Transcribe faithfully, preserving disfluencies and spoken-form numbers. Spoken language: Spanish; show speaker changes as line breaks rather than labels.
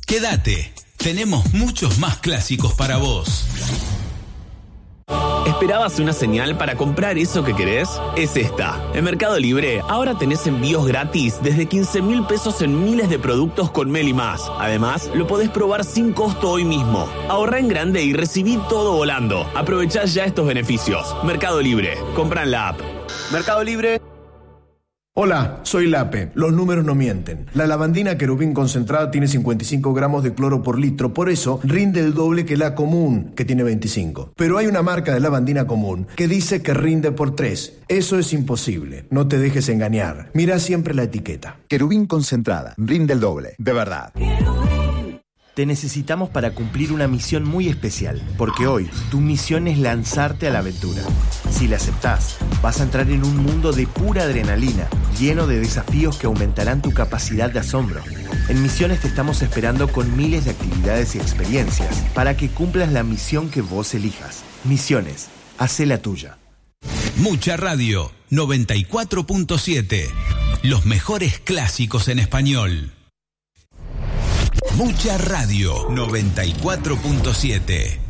Quédate, tenemos muchos más clásicos para vos.
¿Esperabas una señal para comprar eso que querés? Es esta. En Mercado Libre ahora tenés envíos gratis desde quince mil pesos en miles de productos con Meli Más. Además, lo podés probar sin costo hoy mismo. Ahorrá en grande y recibí todo volando. Aprovechá ya estos beneficios. Mercado Libre. Compra en la app. Mercado Libre.
Hola, soy Lape. Los números no mienten. La lavandina querubín concentrada tiene cincuenta y cinco gramos de cloro por litro, por eso rinde el doble que la común, que tiene veinticinco. Pero hay una marca de lavandina común que dice que rinde por tres. Eso es imposible. No te dejes engañar. Mira siempre la etiqueta.
Querubín concentrada. Rinde el doble. De verdad.
Te necesitamos para cumplir una misión muy especial, porque hoy tu misión es lanzarte a la aventura. Si la aceptás, vas a entrar en un mundo de pura adrenalina, lleno de desafíos que aumentarán tu capacidad de asombro. En Misiones te estamos esperando con miles de actividades y experiencias para que cumplas la misión que vos elijas. Misiones, hacé la tuya.
Mucha Radio, noventa y cuatro punto siete. Los mejores clásicos en español. Mucha Radio, noventa y cuatro punto siete.